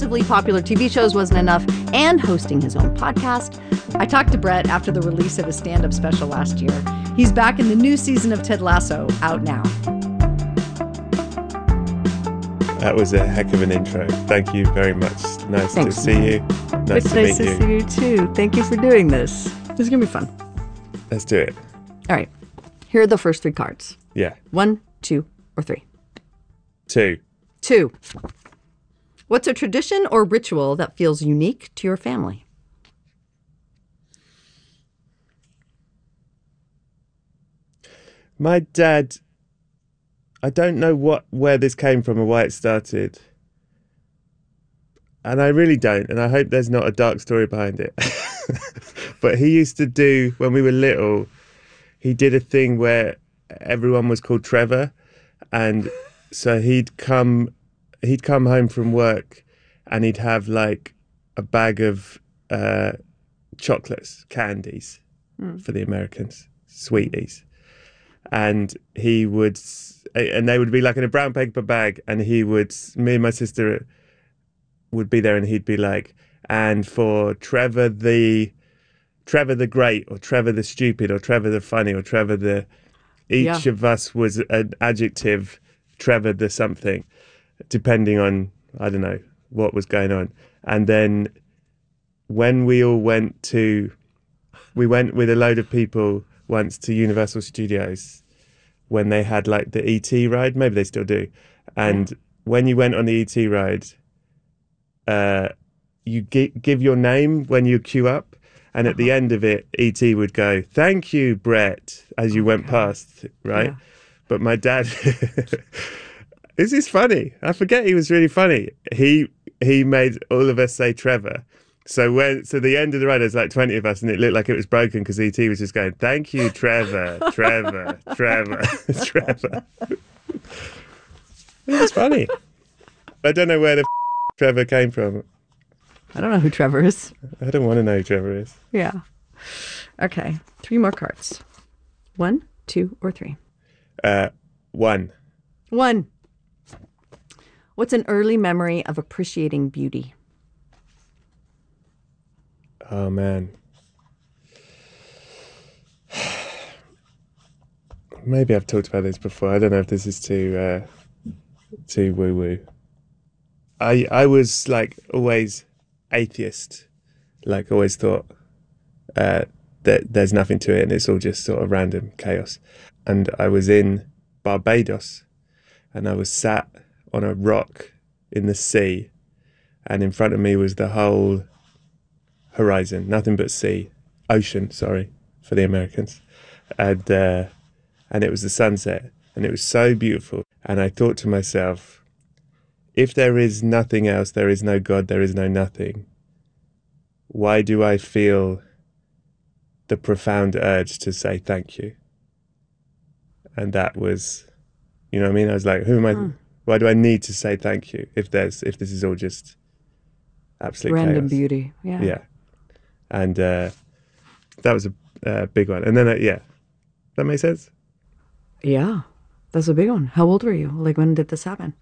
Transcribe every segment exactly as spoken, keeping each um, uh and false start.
massively popular T V shows wasn't enough, and hosting his own podcast. I talked to Brett after the release of his stand-up special last year. He's back in the new season of Ted Lasso, out now. That was a heck of an intro. Thank you very much. Nice Thanks, to see man. you. Nice it's to nice meet to you. see you too. Thank you for doing this. This is going to be fun. Let's do it. All right. Here are the first three cards. Yeah. One, two, or three. Two. Two. What's a tradition or ritual that feels unique to your family? My dad, I don't know what where this came from or why it started. And I really don't. And I hope there's not a dark story behind it. But he used to do, when we were little, he did a thing where everyone was called Trevor. And so he'd come, he'd come home from work and he'd have like a bag of uh, chocolates, candies mm. for the Americans, sweeties. And he would, and they would be like in a brown paper bag, and he would, me and my sister would be there, and he'd be like, and for Trevor the, Trevor the Great, or Trevor the Stupid, or Trevor the Funny, or Trevor the, each yeah. of us was an adjective, Trevor the something, depending on, I don't know, what was going on. And then when we all went to, we went with a load of people once to Universal Studios when they had like the E T ride, maybe they still do. And yeah. when you went on the E T ride, uh, you gi- give your name when you queue up. And at uh-huh. the end of it, E T would go, "Thank you, Brett," as you oh went past, right? Yeah. But my dad, this is funny. I forget he was really funny. He he made all of us say Trevor. So when so the end of the ride, there's like twenty of us, and it looked like it was broken because E T was just going, "Thank you, Trevor, Trevor, Trevor, Trevor." It was funny. I don't know where the f- Trevor came from. I don't know who Trevor is. I don't want to know who Trevor is. Yeah. Okay. Three more cards. One, two, or three. Uh, one. One. What's an early memory of appreciating beauty? Oh, man. Maybe I've talked about this before. I don't know if this is too uh, too woo-woo. I I was like always atheist. Like always thought uh, that there's nothing to it and it's all just sort of random chaos. And I was in Barbados and I was sat on a rock in the sea, and in front of me was the whole horizon, nothing but sea, ocean, sorry, for the Americans. And uh, and it was the sunset, and it was so beautiful. And I thought to myself, if there is nothing else, there is no God, there is no nothing, why do I feel the profound urge to say thank you? And that was, you know what I mean? I was like, who am I, mm. why do I need to say thank you if there's, if this is all just absolute random chaos? beauty, yeah. Yeah. And uh, that was a uh, big one. And then, uh, yeah, that makes sense? Yeah, that's a big one. How old were you? Like, when did this happen?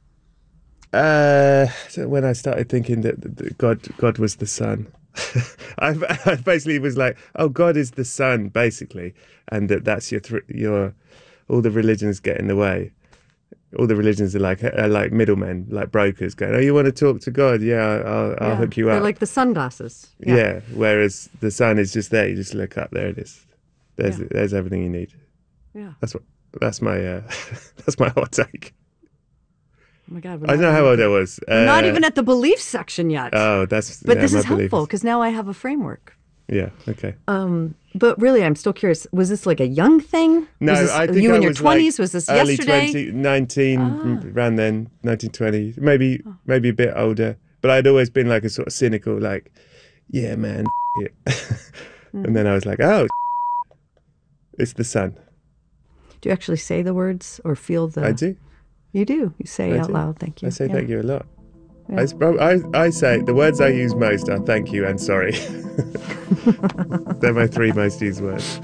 Uh, so when I started thinking that, that God God was the sun. I, I basically was like, oh, God is the sun, basically. And that that's your, th- your all the religions get in the way. All the religions are like are like middlemen, like brokers going, oh, you want to talk to God? Yeah, I'll, I'll yeah. hook you up. They're like the sunglasses. Yeah. yeah, whereas the sun is just there. You just look up, there it is. There's yeah. there's everything you need. Yeah. That's what that's my uh, that's my hot take. Oh my God. I don't know how old I was. We're uh, not even at the belief section yet. Oh, that's But yeah, this my is helpful beliefs. because now I have a framework. Yeah, okay. Um, but really, I'm still curious. Was this like a young thing? No, was this, I think you I in your was twenties? like was this early yesterday? twenty, nineteen, Ah. around then, nineteen, twenty, maybe, oh. maybe a bit older. But I'd always been like a sort of cynical, like, yeah, man, it. mm. And then I was like, oh, it's the sun. Do you actually say the words or feel the... I do. You do. You say I out do. loud, thank you. I say yeah. thank you a lot. Yeah. I, I, I say, the words I use most are thank you and sorry. They're my three most used words.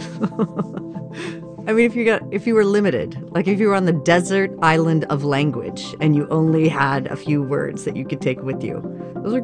I mean, if you got, if you were limited, like if you were on the desert island of language and you only had a few words that you could take with you, those are